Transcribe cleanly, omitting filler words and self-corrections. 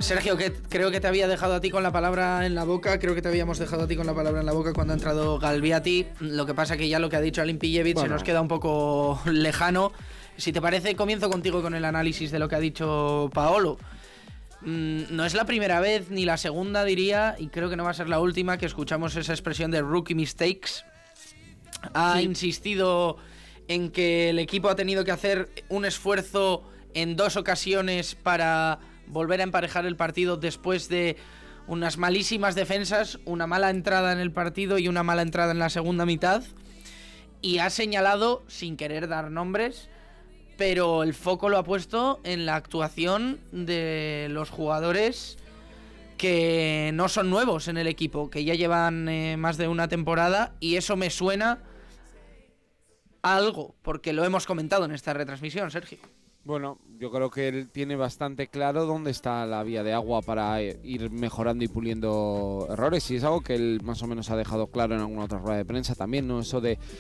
Sergio, que creo que te había dejado a ti con la palabra en la boca. Creo que te habíamos dejado a ti con la palabra en la boca cuando ha entrado Galviati. Lo que pasa que ya lo que ha dicho Alimpijevic se nos queda un poco lejano. Si te parece, comienzo contigo con el análisis de lo que ha dicho Paolo. No es la primera vez ni la segunda, diría, y creo que no va a ser la última, que escuchamos esa expresión de rookie mistakes. Ha insistido en que el equipo ha tenido que hacer un esfuerzo en 2 ocasiones para volver a emparejar el partido después de unas malísimas defensas, una mala entrada en el partido y una mala entrada en la segunda mitad. Y ha señalado, sin querer dar nombres, pero el foco lo ha puesto en la actuación de los jugadores que no son nuevos en el equipo, que ya llevan más de una temporada, y eso me suena a algo, porque lo hemos comentado en esta retransmisión, Sergio. Bueno, yo creo que él tiene bastante claro dónde está la vía de agua para ir mejorando y puliendo errores, y es algo que él más o menos ha dejado claro en alguna otra rueda de prensa también, ¿no? Eso de